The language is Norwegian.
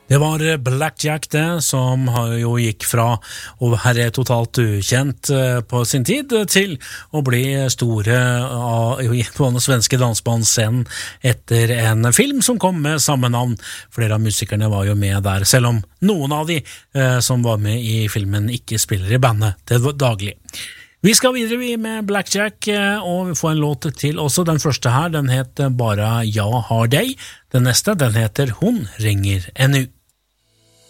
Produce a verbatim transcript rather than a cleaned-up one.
Det var Blackjack det, som jo gikk fra å være totalt ukjent på sin tid til å bli store på den svenske dansbandsscenen etter en film som kom med samme navn. Flere av musikerne var jo med der, selv om noen av de som var med i filmen ikke spiller i bandet til daglig. Vi skal videre med Blackjack, og vi får en låt til også. Den første her, den heter bare Ja har deg. Den neste, den heter Hun ringer ennå.